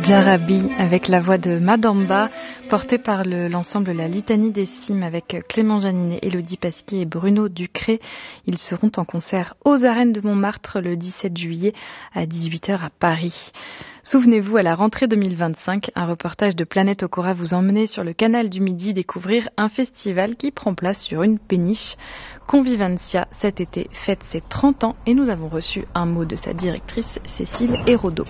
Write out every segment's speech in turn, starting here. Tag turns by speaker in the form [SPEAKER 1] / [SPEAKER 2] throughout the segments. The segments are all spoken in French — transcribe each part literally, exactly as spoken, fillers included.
[SPEAKER 1] Jarabi avec la voix de Madamba, portée par le, l'ensemble La Litanie des Cimes avec Clément Janinet, Élodie Pasquier et Bruno Ducré. Ils seront en concert aux Arènes de Montmartre le dix-sept juillet à dix-huit heures à Paris. Souvenez-vous, à la rentrée deux mille vingt-cinq, un reportage de Planète Okora vous emmenait sur le canal du Midi découvrir un festival qui prend place sur une péniche. Convivencia, cet été, fête ses trente ans et nous avons reçu un mot de sa directrice Cécile Hérodeau.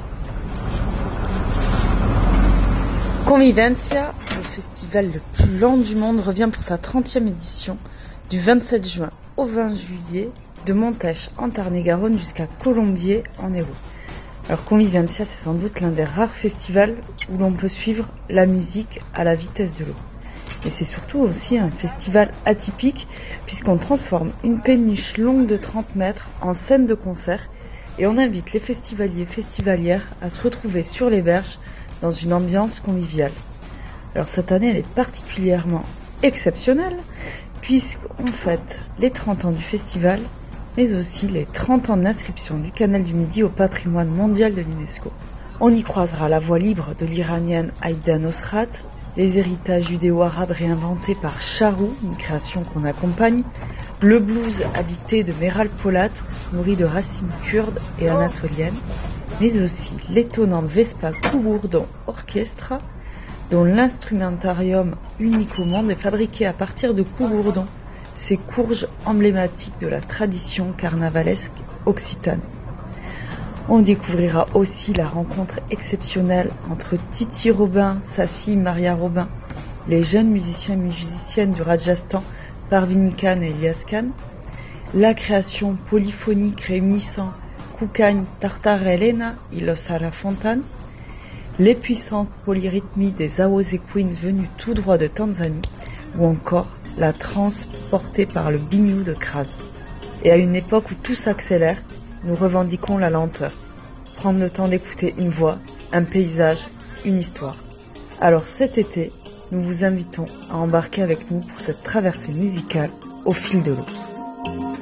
[SPEAKER 2] Convivencia, le festival le plus lent du monde, revient pour sa trentième édition du vingt-sept juin au vingt juillet de Montèche en Tarn-et-Garonne jusqu'à Colombier en Hérault. Alors Convivencia, c'est sans doute l'un des rares festivals où l'on peut suivre la musique à la vitesse de l'eau. Et c'est surtout aussi un festival atypique puisqu'on transforme une péniche longue de trente mètres en scène de concert et on invite les festivaliers et festivalières à se retrouver sur les berges dans une ambiance conviviale. Alors cette année, elle est particulièrement exceptionnelle puisqu'on fête les trente ans du festival, mais aussi les trente ans d'inscription du Canal du Midi au patrimoine mondial de l'UNESCO. On y croisera la voix libre de l'Iranienne Aïda Nosrat, les héritages judéo-arabes réinventés par Charou, une création qu'on accompagne, le blues habité de Meral Polat, nourri de racines kurdes et anatoliennes, mais aussi l'étonnante Vespa Cougourdon Orchestra, dont l'instrumentarium unique au monde est fabriqué à partir de cougourdons, ces courges emblématiques de la tradition carnavalesque occitane. On découvrira aussi la rencontre exceptionnelle entre Titi Robin, sa fille Maria Robin, les jeunes musiciens et musiciennes du Rajasthan, Parvin Khan et Elias Khan, la création polyphonique réunissant Kukagne, Tartare Elena et Los Arafontan, les puissantes polyrythmies des Awose Queens venues tout droit de Tanzanie, ou encore la trance portée par le biniou de Kras. Et à une époque où tout s'accélère, nous revendiquons la lenteur. Prendre le temps d'écouter une voix, un paysage, une histoire. Alors cet été, nous vous invitons à embarquer avec nous pour cette traversée musicale au fil de l'eau.